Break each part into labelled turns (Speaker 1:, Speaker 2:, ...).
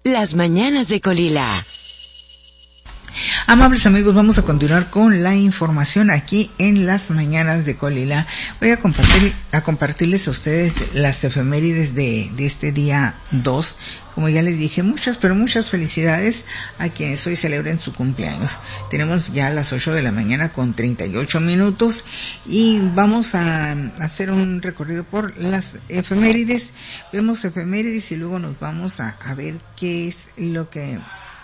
Speaker 1: Las mañanas de Colila.
Speaker 2: Amables amigos, vamos a continuar con la información aquí en Las Mañanas de Colila. Voy a compartirles a ustedes las efemérides de este día 2. Como ya les dije, muchas felicidades a quienes hoy celebren su cumpleaños. Tenemos ya las 8 de la mañana con 38 minutos y vamos a hacer un recorrido por las efemérides. Vemos efemérides y luego nos vamos a ver qué es lo que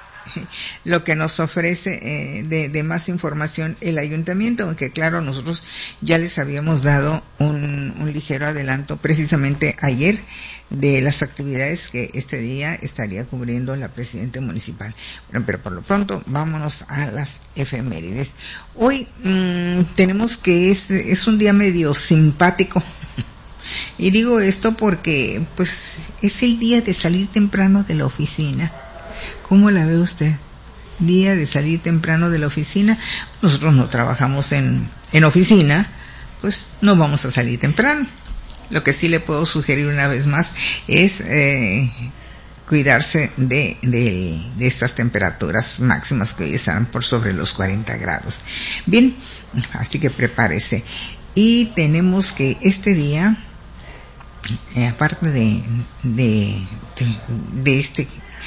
Speaker 2: nos ofrece de más información el ayuntamiento, aunque claro, nosotros ya les habíamos dado un ligero adelanto precisamente ayer de las actividades que este día estaría cubriendo la presidenta municipal. Bueno, pero por lo pronto vámonos a las efemérides. Hoy tenemos que es un día medio simpático. Y digo esto porque pues es el día de salir temprano de la oficina. ¿Cómo la ve usted? Día de salir temprano de la oficina. Nosotros no trabajamos en oficina, pues no vamos a salir temprano. Lo que sí le puedo sugerir una vez más es cuidarse de estas temperaturas máximas que hoy están por sobre los 40 grados. Bien, así que prepárese. Y tenemos que este día, aparte de este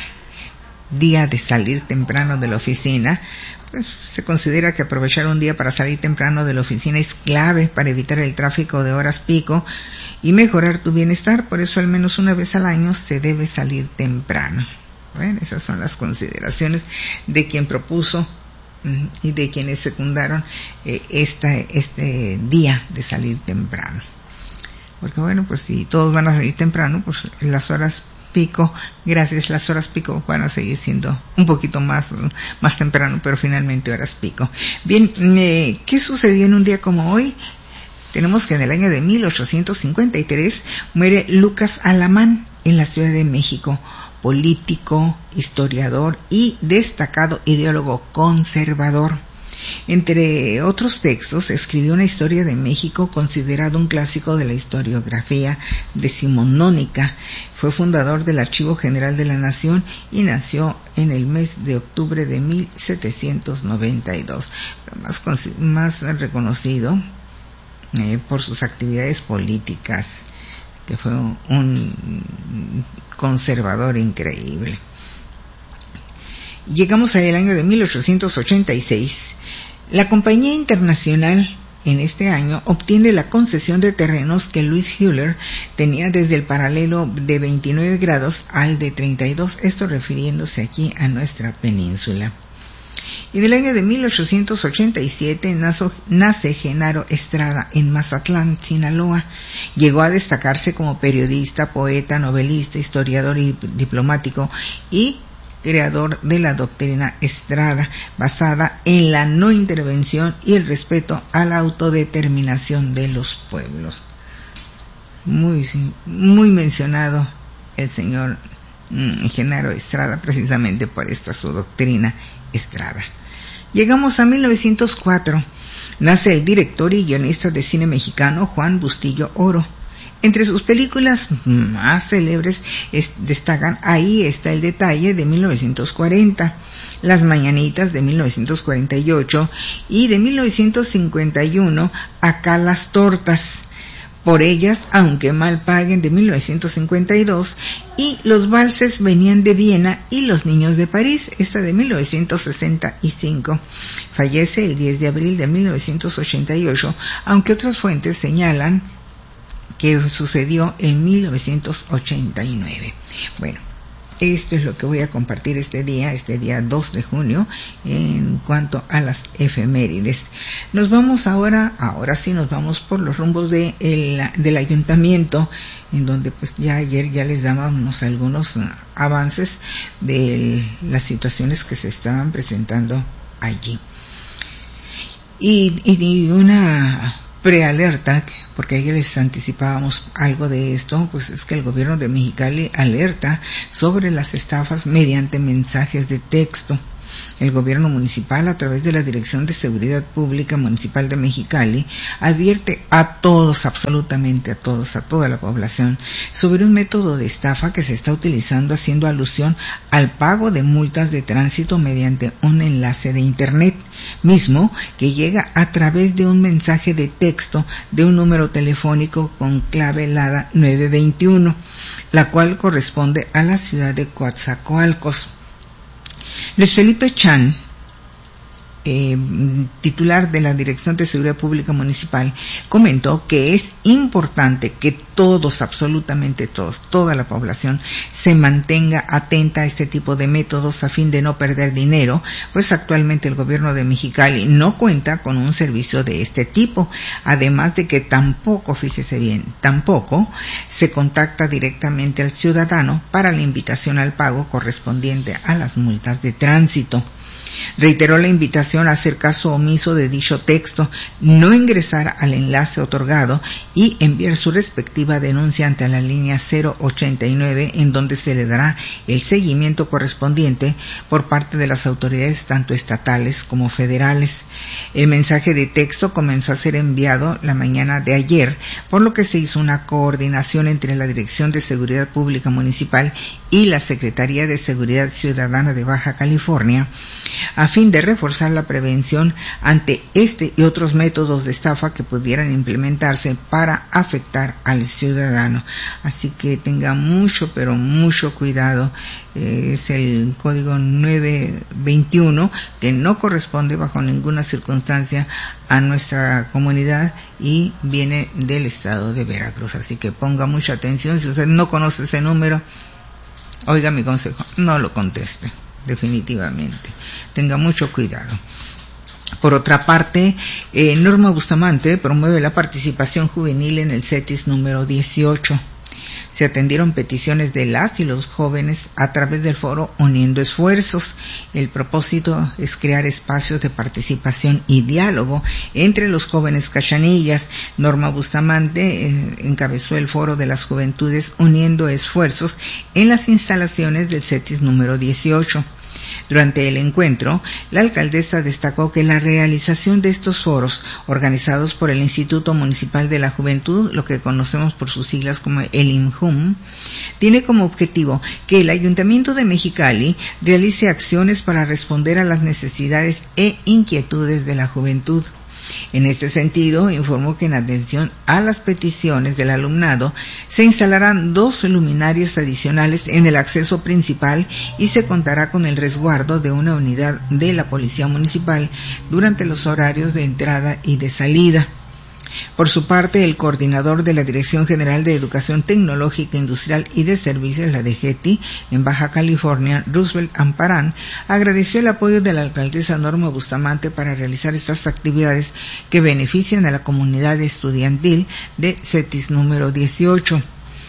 Speaker 2: día de salir temprano de la oficina, pues se considera que aprovechar un día para salir temprano de la oficina es clave para evitar el tráfico de horas pico y mejorar tu bienestar. Por eso al menos una vez al año se debe salir temprano. Bueno, esas son las consideraciones de quien propuso y de quienes secundaron este día de salir temprano. Porque bueno, pues si todos van a salir temprano, pues las horas pico, las horas pico van a seguir siendo un poquito más temprano, pero finalmente horas pico. Bien, ¿qué sucedió en un día como hoy? Tenemos que en el año de 1853 muere Lucas Alamán en la Ciudad de México, político, historiador y destacado ideólogo conservador. Entre otros textos, escribió una historia de México considerado un clásico de la historiografía decimonónica. Fue fundador del Archivo General de la Nación y nació en el mes de octubre de 1792. Pero más reconocido por sus actividades políticas, que fue un conservador increíble. Llegamos al año de 1886. La compañía internacional en este año obtiene la concesión de terrenos que Louis Euler tenía desde el paralelo de 29 grados al de 32, esto refiriéndose aquí a nuestra península. Y del año de 1887 nace Genaro Estrada en Mazatlán, Sinaloa. Llegó a destacarse como periodista, poeta, novelista, historiador y diplomático y creador de la doctrina Estrada, basada en la no intervención y el respeto a la autodeterminación de los pueblos. Muy mencionado el señor Genaro Estrada, precisamente por esta su doctrina Estrada. Llegamos a 1904. Nace el director y guionista de cine mexicano Juan Bustillo Oro. Entre sus películas más célebres destacan Ahí está el detalle de 1940, Las mañanitas de 1948 y de 1951 Acá las tortas, Por ellas aunque mal paguen de 1952 y Los valses venían de Viena y Los niños de París, esta de 1965. Fallece el 10 de abril de 1988, aunque otras fuentes señalan que sucedió en 1989. Bueno, esto es lo que voy a compartir este día 2 de junio, en cuanto a las efemérides. Nos vamos ahora sí nos vamos por los rumbos del ayuntamiento, en donde pues ya ayer ya les dábamos algunos avances de las situaciones que se estaban presentando allí. Y una prealerta, porque ayer les anticipábamos algo de esto, pues es que el gobierno de Mexicali alerta sobre las estafas mediante mensajes de texto. el gobierno municipal, a través de la Dirección de Seguridad Pública Municipal de Mexicali, advierte a todos, absolutamente a todos, a toda la población, sobre un método de estafa que se está utilizando haciendo alusión al pago de multas de tránsito mediante un enlace de internet, mismo que llega a través de un mensaje de texto de un número telefónico con clave helada 921, la cual corresponde a la ciudad de Coatzacoalcos. Luis Felipe Chan, titular de la Dirección de Seguridad Pública Municipal, comentó que es importante que todos, absolutamente todos, toda la población se mantenga atenta a este tipo de métodos a fin de no perder dinero, pues actualmente el gobierno de Mexicali no cuenta con un servicio de este tipo, además de que tampoco, fíjese bien, tampoco se contacta directamente al ciudadano para la invitación al pago correspondiente a las multas de tránsito. Reiteró la invitación a hacer caso omiso de dicho texto, no ingresar al enlace otorgado y enviar su respectiva denuncia ante la línea 089, en donde se le dará el seguimiento correspondiente por parte de las autoridades tanto estatales como federales. El mensaje de texto comenzó a ser enviado la mañana de ayer, por lo que se hizo una coordinación entre la Dirección de Seguridad Pública Municipal y la Secretaría de Seguridad Ciudadana de Baja California, a fin de reforzar la prevención ante este y otros métodos de estafa que pudieran implementarse para afectar al ciudadano. Así que tenga mucho, pero mucho cuidado. Es el código 921, que no corresponde bajo ninguna circunstancia a nuestra comunidad y viene del estado de Veracruz. Así que ponga mucha atención. Si usted no conoce ese número, oiga mi consejo, no lo conteste. Definitivamente, tenga mucho cuidado. Por otra parte, Norma Bustamante promueve la participación juvenil en el CETIS número 18. Se atendieron peticiones de las y los jóvenes a través del foro Uniendo Esfuerzos. El propósito es crear espacios de participación y diálogo entre los jóvenes cachanillas. Norma Bustamante encabezó el foro de las juventudes Uniendo Esfuerzos en las instalaciones del CETIS número 18. Durante el encuentro, la alcaldesa destacó que la realización de estos foros, organizados por el Instituto Municipal de la Juventud, lo que conocemos por sus siglas como el IMJUM, tiene como objetivo que el Ayuntamiento de Mexicali realice acciones para responder a las necesidades e inquietudes de la juventud. En este sentido, informó que en atención a las peticiones del alumnado se instalarán 2 luminarias adicionales en el acceso principal y se contará con el resguardo de una unidad de la Policía Municipal durante los horarios de entrada y de salida. Por su parte, el coordinador de la Dirección General de Educación Tecnológica, Industrial y de Servicios, la DGETI, en Baja California, Roosevelt Amparán, agradeció el apoyo de la alcaldesa Norma Bustamante para realizar estas actividades que benefician a la comunidad estudiantil de CETIS número 18.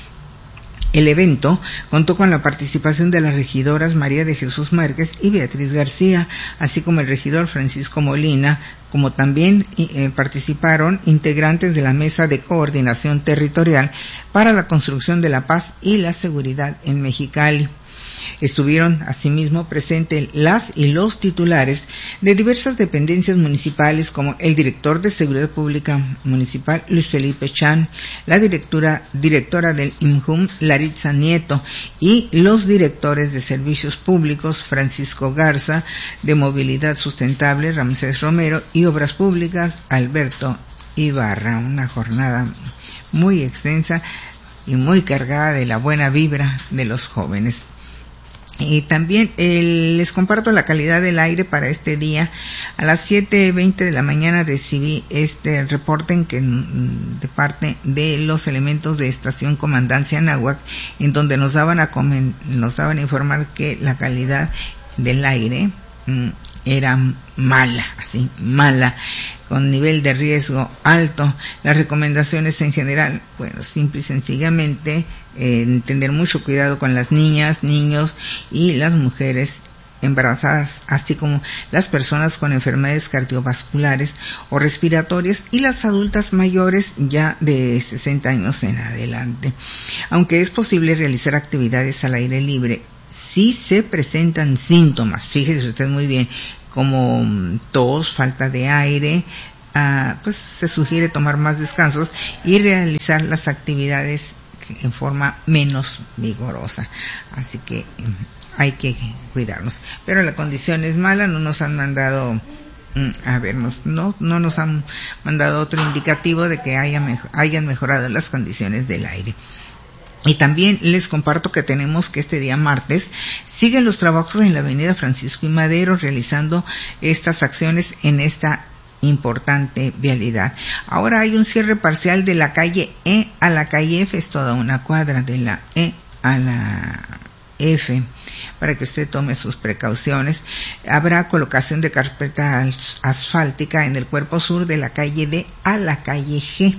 Speaker 2: El evento contó con la participación de las regidoras María de Jesús Márquez y Beatriz García, así como el regidor Francisco Molina, como también participaron integrantes de la Mesa de Coordinación Territorial para la Construcción de la Paz y la Seguridad en Mexicali. Estuvieron asimismo presentes las y los titulares de diversas dependencias municipales, como el director de Seguridad Pública Municipal, Luis Felipe Chan, la directora del IMJUM, Laritza Nieto, y los directores de Servicios Públicos, Francisco Garza, de Movilidad Sustentable, Ramsés Romero, y Obras Públicas, Alberto Ibarra. Una jornada muy extensa y muy cargada de la buena vibra de los jóvenes. Y también les comparto la calidad del aire para este día. A las 7:20 de la mañana recibí este reporte de parte de los elementos de Estación Comandancia Anáhuac, en donde nos daban a informar que la calidad del aire era mala, con nivel de riesgo alto. Las recomendaciones en general, simple y sencillamente, tener mucho cuidado con las niñas, niños y las mujeres embarazadas, así como las personas con enfermedades cardiovasculares o respiratorias y las adultas mayores ya de 60 años en adelante. Aunque es posible realizar actividades al aire libre si se presentan síntomas, fíjese usted muy bien, como tos, falta de aire, pues se sugiere tomar más descansos y realizar las actividades en forma menos vigorosa. Así que hay que cuidarnos. Pero la condición es mala, no nos han mandado, no nos han mandado otro indicativo de que hayan mejorado las condiciones del aire. Y también les comparto que tenemos que este día martes siguen los trabajos en la avenida Francisco y Madero realizando estas acciones en esta importante vialidad. Ahora hay un cierre parcial de la calle E a la calle F, es toda una cuadra de la E a la F, para que usted tome sus precauciones. Habrá colocación de carpeta asfáltica en el cuerpo sur de la calle D a la calle G.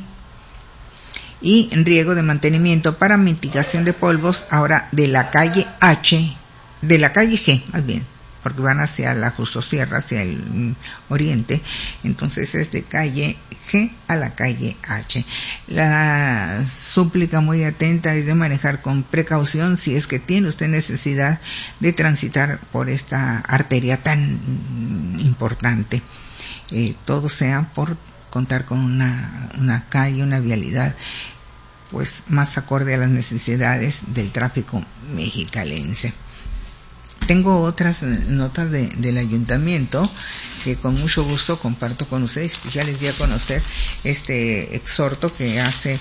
Speaker 2: Y riego de mantenimiento para mitigación de polvos ahora de la calle H, de la calle G más bien, porque van hacia la Justo Sierra, hacia el oriente, entonces es de calle G a la calle H. La súplica muy atenta es de manejar con precaución si es que tiene usted necesidad de transitar por esta arteria tan importante. Todo sea por contar con una calle, una vialidad pues más acorde a las necesidades del tráfico mexicalense. Tengo otras notas del ayuntamiento que con mucho gusto comparto con ustedes. Pues ya les di a conocer este exhorto que hace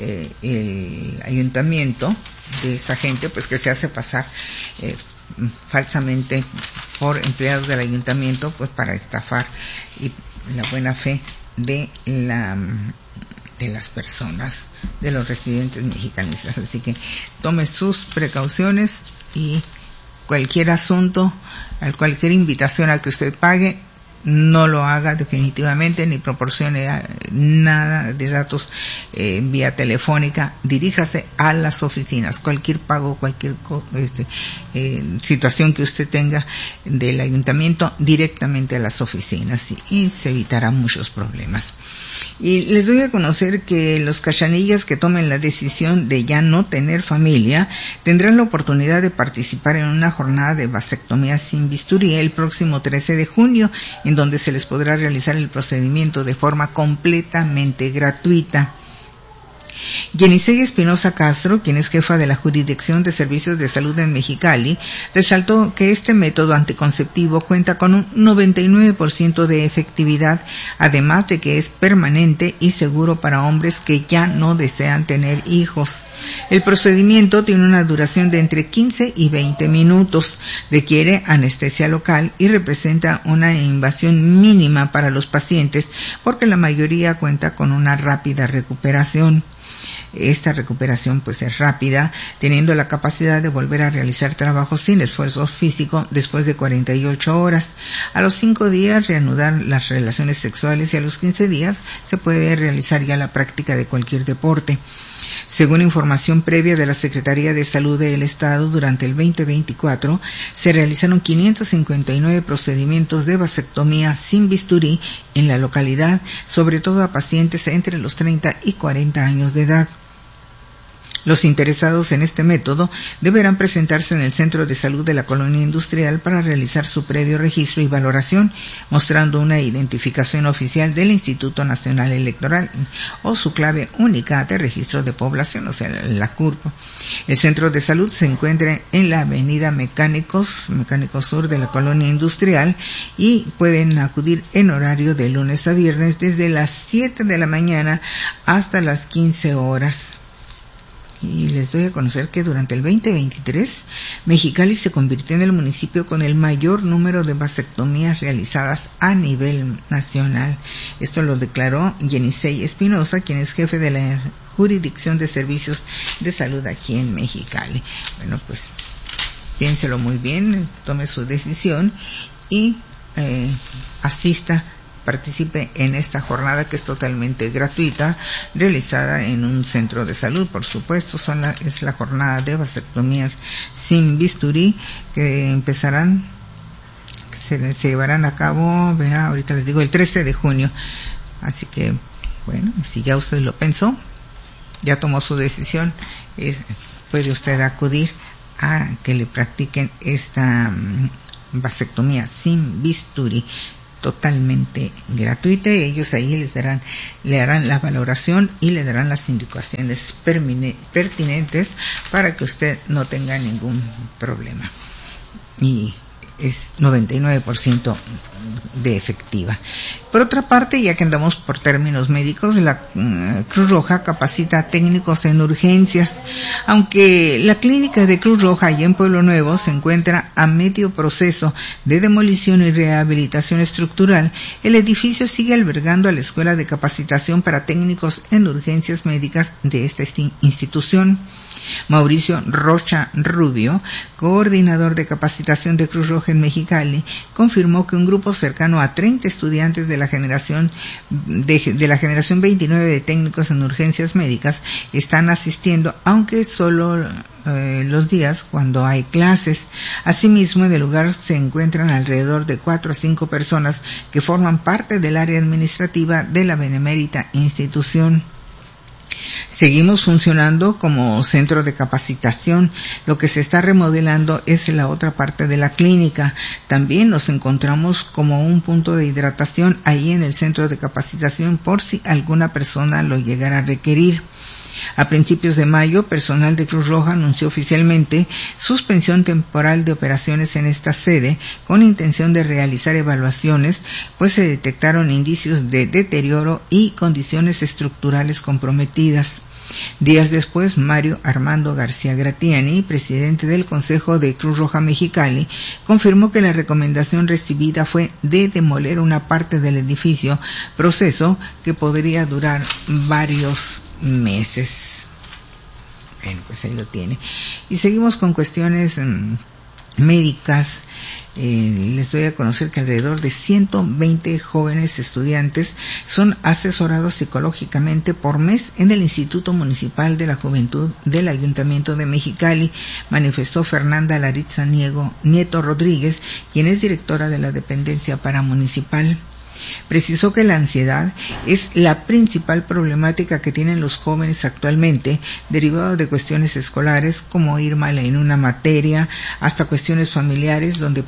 Speaker 2: el ayuntamiento de esa gente pues que se hace pasar falsamente por empleados del ayuntamiento pues para estafar y la buena fe de las personas, de los residentes mexicanos. Así que tome sus precauciones y cualquier asunto, cualquier invitación a que usted pague, no lo haga definitivamente, ni proporcione nada de datos vía telefónica. Diríjase a las oficinas. Cualquier pago, cualquier situación que usted tenga del ayuntamiento, directamente a las oficinas y se evitará muchos problemas. Y les doy a conocer que los cachanillas que tomen la decisión de ya no tener familia tendrán la oportunidad de participar en una jornada de vasectomía sin bisturí el próximo 13 de junio, en donde se les podrá realizar el procedimiento de forma completamente gratuita. Yenisei Espinosa Castro, quien es jefa de la Jurisdicción de Servicios de Salud en Mexicali, resaltó que este método anticonceptivo cuenta con un 99% de efectividad, además de que es permanente y seguro para hombres que ya no desean tener hijos. El procedimiento tiene una duración de entre 15 y 20 minutos, requiere anestesia local y representa una invasión mínima para los pacientes porque la mayoría cuenta con una rápida recuperación. Esta recuperación pues es rápida, teniendo la capacidad de volver a realizar trabajos sin esfuerzo físico después de 48 horas. A los 5 días reanudar las relaciones sexuales y a los 15 días se puede realizar ya la práctica de cualquier deporte. Según información previa de la Secretaría de Salud del Estado, durante el 2024 se realizaron 559 procedimientos de vasectomía sin bisturí en la localidad, sobre todo a pacientes entre los 30 y 40 años de edad. Los interesados en este método deberán presentarse en el Centro de Salud de la Colonia Industrial para realizar su previo registro y valoración, mostrando una identificación oficial del Instituto Nacional Electoral o su clave única de registro de población, o sea, la CURP. El Centro de Salud se encuentra en la Avenida Mecánicos Sur de la Colonia Industrial y pueden acudir en horario de lunes a viernes desde las 7 de la mañana hasta las 15 horas. Y les doy a conocer que durante el 2023, Mexicali se convirtió en el municipio con el mayor número de vasectomías realizadas a nivel nacional. Esto lo declaró Yenisei Espinosa, quien es jefe de la Jurisdicción de Servicios de Salud aquí en Mexicali. Bueno, pues piénselo muy bien, tome su decisión y participe en esta jornada que es totalmente gratuita, realizada en un centro de salud, por supuesto. Es la jornada de vasectomías sin bisturí que se llevarán a cabo, ahorita les digo, el 13 de junio. Así que, bueno, si ya usted lo pensó, ya tomó su decisión, puede usted acudir a que le practiquen esta vasectomía sin bisturí, totalmente gratuita, y ellos ahí le harán la valoración y le darán las indicaciones pertinentes para que usted no tenga ningún problema. Y es 99% de efectiva. Por otra parte, ya que andamos por términos médicos, la Cruz Roja capacita a técnicos en urgencias. Aunque la clínica de Cruz Roja allá en Pueblo Nuevo se encuentra a medio proceso de demolición y rehabilitación estructural, el edificio sigue albergando a la Escuela de Capacitación para Técnicos en Urgencias Médicas de esta institución. Mauricio Rocha Rubio, coordinador de capacitación de Cruz Roja en Mexicali, confirmó que un grupo cercano a 30 estudiantes de la generación 29 de técnicos en urgencias médicas están asistiendo, aunque solo los días cuando hay clases. Asimismo, en el lugar se encuentran alrededor de 4 a 5 personas que forman parte del área administrativa de la benemérita institución. Seguimos funcionando como centro de capacitación. Lo que se está remodelando es la otra parte de la clínica. También nos encontramos como un punto de hidratación ahí en el centro de capacitación por si alguna persona lo llegara a requerir. A principios de mayo, personal de Cruz Roja anunció oficialmente suspensión temporal de operaciones en esta sede con intención de realizar evaluaciones, pues se detectaron indicios de deterioro y condiciones estructurales comprometidas. Días después, Mario Armando García Gratiani, presidente del Consejo de Cruz Roja Mexicali, confirmó que la recomendación recibida fue de demoler una parte del edificio, proceso que podría durar varios meses. Bueno, pues ahí lo tiene. Y seguimos con cuestiones médicas. Les doy a conocer que alrededor de 120 jóvenes estudiantes son asesorados psicológicamente por mes en el Instituto Municipal de la Juventud del Ayuntamiento de Mexicali, manifestó Fernanda Laritza Nieto Rodríguez, quien es directora de la dependencia paramunicipal. Precisó que la ansiedad es la principal problemática que tienen los jóvenes actualmente, derivado de cuestiones escolares como ir mal en una materia, hasta cuestiones familiares donde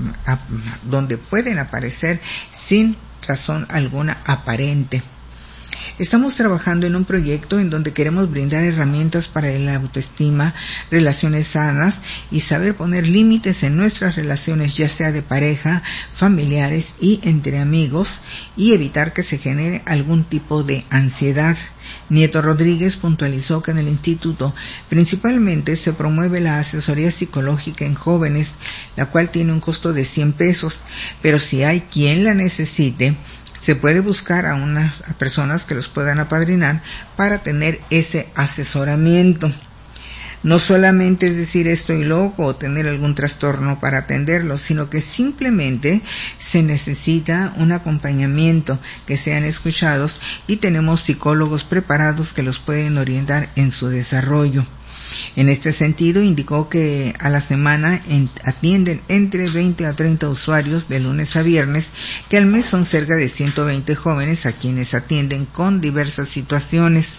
Speaker 2: pueden aparecer sin razón alguna aparente. Estamos trabajando en un proyecto en donde queremos brindar herramientas para la autoestima, relaciones sanas y saber poner límites en nuestras relaciones, ya sea de pareja, familiares y entre amigos, y evitar que se genere algún tipo de ansiedad. Nieto Rodríguez puntualizó que en el instituto principalmente se promueve la asesoría psicológica en jóvenes, la cual tiene un costo de 100 pesos, pero si hay quien la necesite, se puede buscar a personas que los puedan apadrinar para tener ese asesoramiento. No solamente es decir estoy loco o tener algún trastorno para atenderlo, sino que simplemente se necesita un acompañamiento, que sean escuchados, y tenemos psicólogos preparados que los pueden orientar en su desarrollo. En este sentido, indicó que a la semana atienden entre 20 a 30 usuarios de lunes a viernes, que al mes son cerca de 120 jóvenes a quienes atienden con diversas situaciones.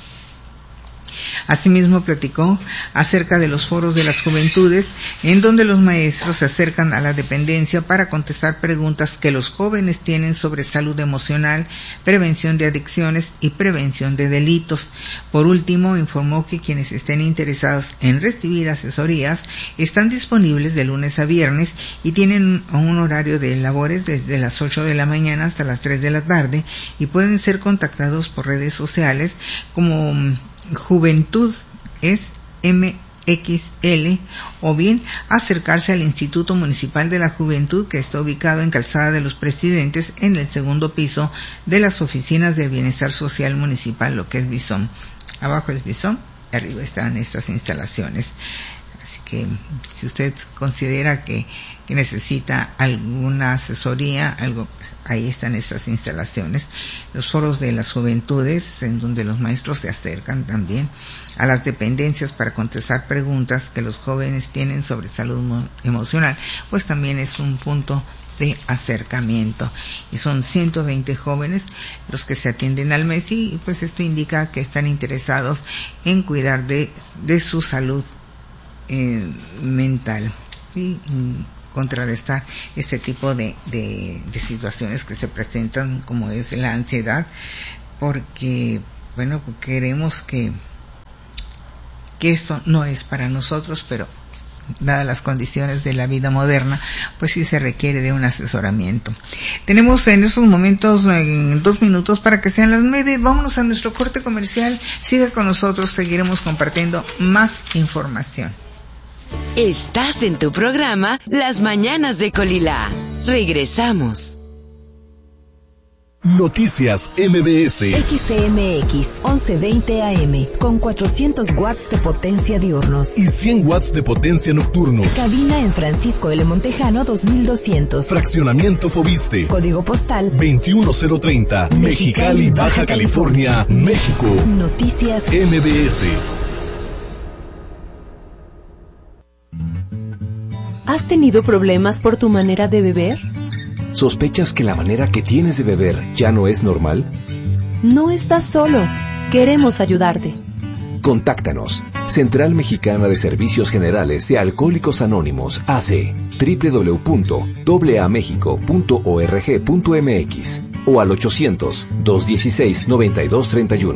Speaker 2: Asimismo, platicó acerca de los foros de las juventudes, en donde los maestros se acercan a la dependencia para contestar preguntas que los jóvenes tienen sobre salud emocional, prevención de adicciones y prevención de delitos. Por último, informó que quienes estén interesados en recibir asesorías están disponibles de lunes a viernes y tienen un horario de labores desde las 8 de la mañana hasta las 3 de la tarde, y pueden ser contactados por redes sociales como Juventud es MXL, o bien acercarse al Instituto Municipal de la Juventud, que está ubicado en Calzada de los Presidentes, en el segundo piso de las oficinas del Bienestar Social Municipal, lo que es Bison. Abajo es Bison, arriba están estas instalaciones. Así que si usted considera que necesita alguna asesoría, algo, pues ahí están estas instalaciones. Los foros de las juventudes, en donde los maestros se acercan también a las dependencias para contestar preguntas que los jóvenes tienen sobre salud emocional, pues también es un punto de acercamiento. Y son 120 jóvenes los que se atienden al mes, y pues esto indica que están interesados en cuidar de su salud mental y contrarrestar este tipo de situaciones que se presentan, como es la ansiedad, porque bueno, queremos que esto no es para nosotros, pero dadas las condiciones de la vida moderna, pues sí se requiere de un asesoramiento. Tenemos en estos momentos 2 minutos para que sean las 9. Vámonos a nuestro corte comercial. Siga con nosotros, seguiremos compartiendo más información.
Speaker 1: Estás en tu programa Las Mañanas de Colila. Regresamos.
Speaker 3: Noticias MBS.
Speaker 4: XCMX 1120 AM con 400 watts de potencia diurnos
Speaker 3: y 100 watts de potencia nocturnos.
Speaker 4: Cabina en Francisco L. Montejano 2200.
Speaker 3: Fraccionamiento Fobiste.
Speaker 4: Código postal
Speaker 3: 21030. Mexicali, Baja California, México.
Speaker 4: Noticias
Speaker 3: MBS.
Speaker 4: ¿Has tenido problemas por tu manera de beber?
Speaker 5: ¿Sospechas que la manera que tienes de beber ya no es normal?
Speaker 4: No estás solo. Queremos ayudarte.
Speaker 5: Contáctanos. Central Mexicana de Servicios Generales de Alcohólicos Anónimos, AC, www.aamexico.org.mx o al 800-216-9231.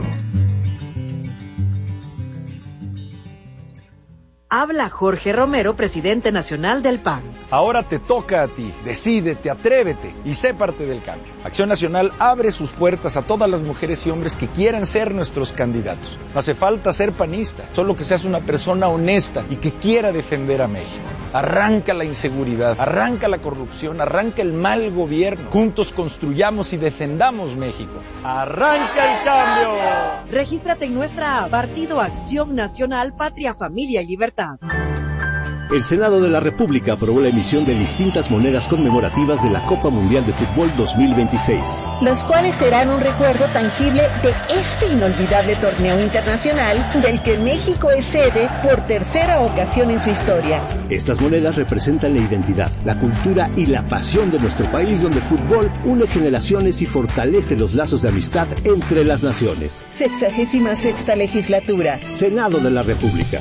Speaker 6: Habla Jorge Romero, presidente nacional del PAN.
Speaker 7: Ahora te toca a ti. Decídete, atrévete y sé parte del cambio. Acción Nacional abre sus puertas a todas las mujeres y hombres que quieran ser nuestros candidatos. No hace falta ser panista, solo que seas una persona honesta y que quiera defender a México. Arranca la inseguridad, arranca la corrupción, arranca el mal gobierno. Juntos construyamos y defendamos México. ¡Arranca el cambio!
Speaker 6: Regístrate en nuestra app, Partido Acción Nacional, Patria, Familia y Libertad.
Speaker 8: El Senado de la República aprobó la emisión de distintas monedas conmemorativas de la Copa Mundial de Fútbol 2026.
Speaker 9: Las cuales serán un recuerdo tangible de este inolvidable torneo internacional del que México es sede por tercera ocasión en su historia.
Speaker 8: Estas monedas representan la identidad, la cultura y la pasión de nuestro país, donde el fútbol une generaciones y fortalece los lazos de amistad entre las naciones.
Speaker 9: 66ª legislatura.
Speaker 8: Senado de la República.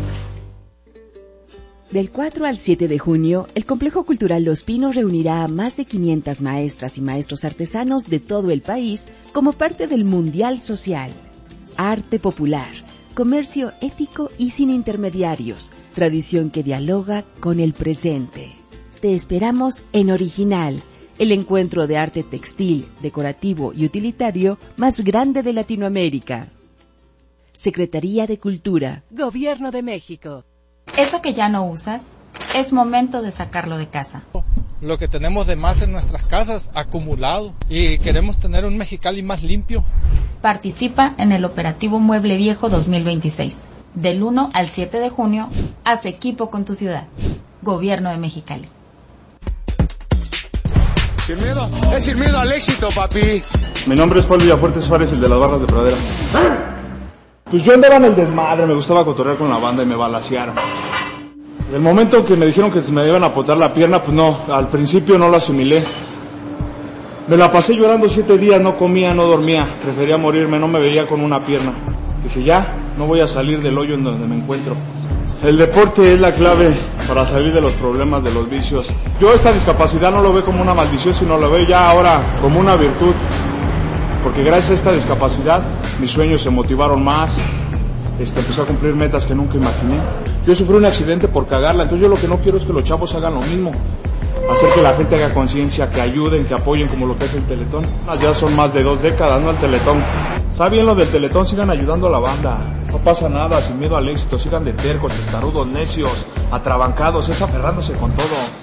Speaker 10: Del 4 al 7 de junio, el Complejo Cultural Los Pinos reunirá a más de 500 maestras y maestros artesanos de todo el país como parte del Mundial Social. Arte popular, comercio ético y sin intermediarios, tradición que dialoga con el presente. Te esperamos en Original, el encuentro de arte textil, decorativo y utilitario más grande de Latinoamérica. Secretaría de Cultura.
Speaker 11: Gobierno de México.
Speaker 12: Eso que ya no usas, es momento de sacarlo de casa.
Speaker 13: Lo que tenemos de más en nuestras casas, acumulado, y queremos tener un Mexicali más limpio.
Speaker 12: Participa en el Operativo Mueble Viejo 2026. Del 1 al 7 de junio, haz equipo con tu ciudad. Gobierno de Mexicali.
Speaker 14: Sin miedo, es sin miedo al éxito, papi.
Speaker 15: Mi nombre es Paul Villafuerte Suárez, el de las barras de pradera. Pues yo andaba en el desmadre, me gustaba cotorrear con la banda y me balacearon. El momento que me dijeron que me iban a apotar la pierna, pues no, al principio no lo asimilé. Me la pasé llorando 7 días, no comía, no dormía, prefería morirme, no me veía con una pierna. Dije, ya, no voy a salir del hoyo en donde me encuentro. El deporte es la clave para salir de los problemas, de los vicios. Yo esta discapacidad no lo veo como una maldición, sino lo veo ya ahora como una virtud. Porque gracias a esta discapacidad, mis sueños se motivaron más, empecé a cumplir metas que nunca imaginé. Yo sufrí un accidente por cagarla, entonces yo lo que no quiero es que los chavos hagan lo mismo. Hacer que la gente haga conciencia, que ayuden, que apoyen, como lo que es el Teletón. Ya son más de 2 décadas, ¿no? El Teletón. Está bien lo del Teletón, sigan ayudando a la banda. No pasa nada, sin miedo al éxito, sigan de tercos, testarudos, necios, atrabancados, es aferrándose con todo.